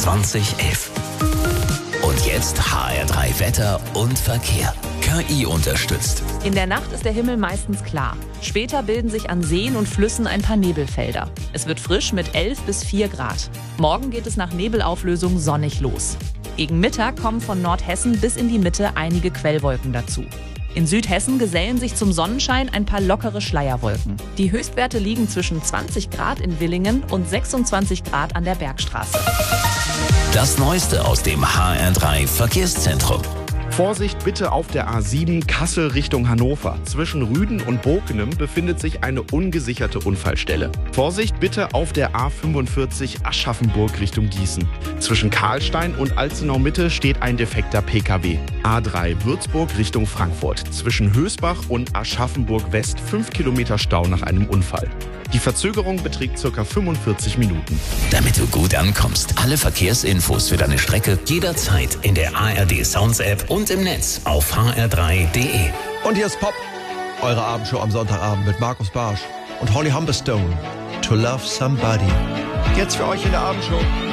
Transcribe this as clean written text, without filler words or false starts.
2011. Und jetzt HR3 Wetter und Verkehr. KI unterstützt. In der Nacht ist der Himmel meistens klar. Später bilden sich an Seen und Flüssen ein paar Nebelfelder. Es wird frisch mit 11 bis 4 Grad. Morgen geht es nach Nebelauflösung sonnig los. Gegen Mittag kommen von Nordhessen bis in die Mitte einige Quellwolken dazu. In Südhessen gesellen sich zum Sonnenschein ein paar lockere Schleierwolken. Die Höchstwerte liegen zwischen 20 Grad in Willingen und 26 Grad an der Bergstraße. Das Neueste aus dem HR3 Verkehrszentrum. Vorsicht bitte auf der A7 Kassel Richtung Hannover. Zwischen Rüden und Bokenem befindet sich eine ungesicherte Unfallstelle. Vorsicht bitte auf der A45 Aschaffenburg Richtung Gießen. Zwischen Karlstein und Alzenau Mitte steht ein defekter PKW. A3 Würzburg Richtung Frankfurt. Zwischen Hösbach und Aschaffenburg West 5 Kilometer Stau nach einem Unfall. Die Verzögerung beträgt ca. 45 Minuten. Damit du gut ankommst, alle Verkehrsinfos für deine Strecke jederzeit in der ARD Sounds App und im Netz auf hr3.de. Und hier ist Pop, eure Abendshow am Sonntagabend mit Markus Barsch und Holly Humberstone. To Love Somebody. Jetzt für euch in der Abendshow.